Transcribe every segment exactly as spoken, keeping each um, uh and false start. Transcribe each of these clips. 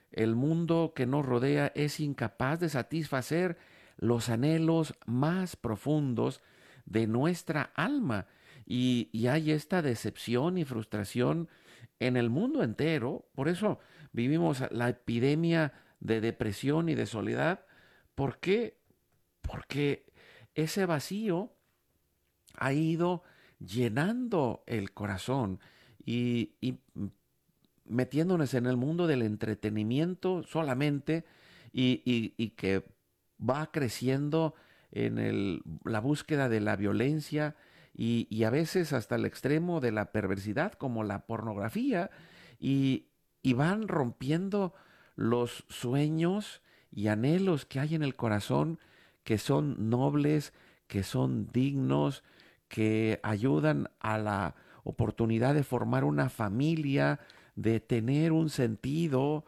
el mundo que nos rodea es incapaz de satisfacer los anhelos más profundos de nuestra alma. Y, y hay esta decepción y frustración en el mundo entero. Por eso vivimos la epidemia de depresión y de soledad. ¿Por qué? Porque ese vacío ha ido llenando el corazón y, y metiéndonos en el mundo del entretenimiento solamente y, y, y que va creciendo en el, la búsqueda de la violencia y, y a veces hasta el extremo de la perversidad como la pornografía y, y van rompiendo los sueños y anhelos que hay en el corazón que son nobles, que son dignos, que ayudan a la oportunidad de formar una familia, de tener un sentido,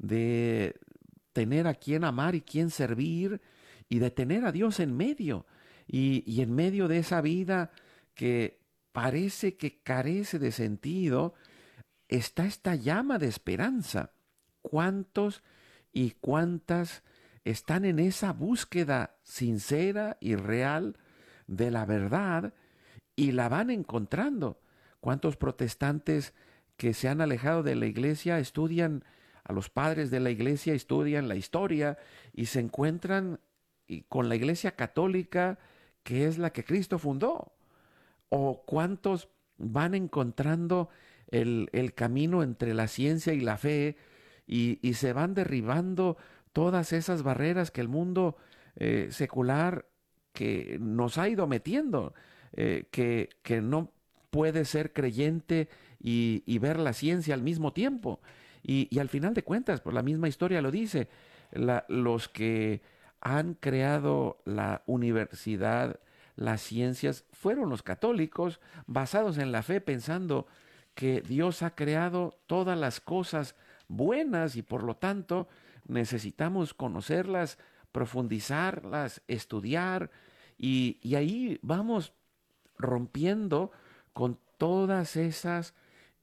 de tener a quien amar y quien servir y de tener a Dios en medio. Y, y en medio de esa vida que parece que carece de sentido, está esta llama de esperanza. ¿Cuántos y cuántas están en esa búsqueda sincera y real de la verdad y la van encontrando? ¿Cuántos protestantes que se han alejado de la iglesia estudian a los padres de la iglesia, estudian la historia y se encuentran con la iglesia católica que es la que Cristo fundó? ¿O cuántos van encontrando el, el camino entre la ciencia y la fe y, y se van derribando todas esas barreras que el mundo eh, secular que nos ha ido metiendo, eh, que, que no puede ser creyente y, y ver la ciencia al mismo tiempo? Y, y al final de cuentas, pues la misma historia lo dice, la, los que han creado la universidad, las ciencias, fueron los católicos, basados en la fe, pensando que Dios ha creado todas las cosas buenas y por lo tanto necesitamos conocerlas, profundizarlas, estudiar y, y ahí vamos rompiendo con todas esas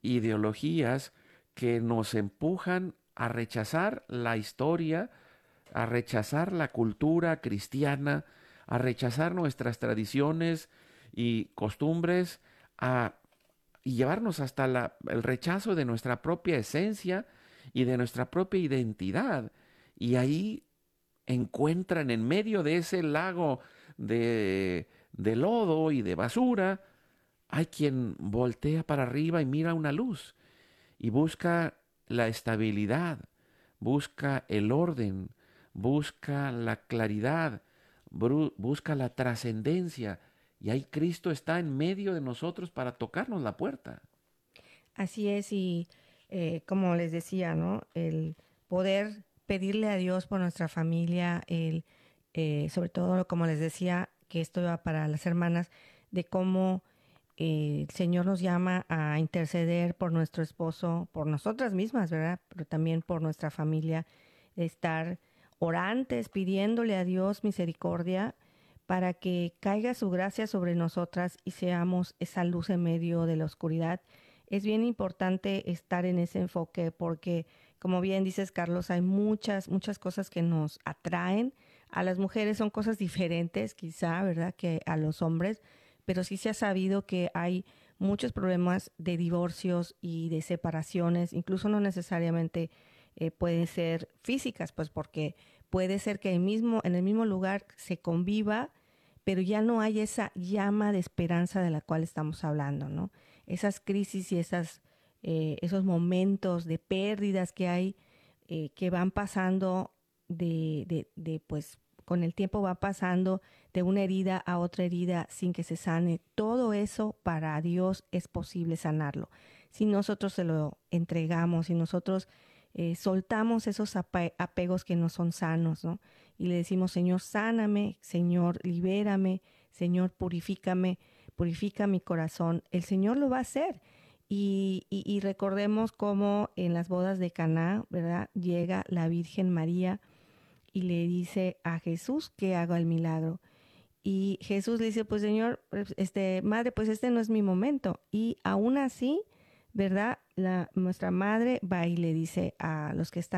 ideologías que nos empujan a rechazar la historia, a rechazar la cultura cristiana, a rechazar nuestras tradiciones y costumbres, a y llevarnos hasta la, el rechazo de nuestra propia esencia y de nuestra propia identidad. Y ahí encuentran en medio de ese lago de, de lodo y de basura, hay quien voltea para arriba y mira una luz y busca la estabilidad, busca el orden, busca la claridad, busca la trascendencia. Y ahí Cristo está en medio de nosotros para tocarnos la puerta. Así es, y eh, como les decía, ¿no? El poder pedirle a Dios por nuestra familia, el, eh, sobre todo, como les decía, que esto va para las hermanas, de cómo eh, el Señor nos llama a interceder por nuestro esposo, por nosotras mismas, ¿verdad? Pero también por nuestra familia, estar orantes, pidiéndole a Dios misericordia para que caiga su gracia sobre nosotras y seamos esa luz en medio de la oscuridad. Es bien importante estar en ese enfoque porque, como bien dices, Carlos, hay muchas, muchas cosas que nos atraen. A las mujeres son cosas diferentes, quizá, ¿verdad?, que a los hombres, pero sí se ha sabido que hay muchos problemas de divorcios y de separaciones, incluso no necesariamente eh, pueden ser físicas, pues porque puede ser que el mismo, en el mismo lugar se conviva, pero ya no hay esa llama de esperanza de la cual estamos hablando, ¿no? Esas crisis y esas, eh, esos momentos de pérdidas que hay, eh, que van pasando de, de, de, pues, con el tiempo va pasando de una herida a otra herida sin que se sane. Todo eso para Dios es posible sanarlo. Si nosotros se lo entregamos, si nosotros eh, soltamos esos ape- apegos que no son sanos, ¿no? Y le decimos, Señor, sáname, Señor, libérame, Señor, purifícame, purifica mi corazón. El Señor lo va a hacer. Y, y, y recordemos cómo en las bodas de Caná, ¿verdad? Llega la Virgen María y le dice a Jesús que haga el milagro. Y Jesús le dice, pues Señor, este, madre, pues este no es mi momento. Y aún así, ¿verdad? La, nuestra madre va y le dice a los que están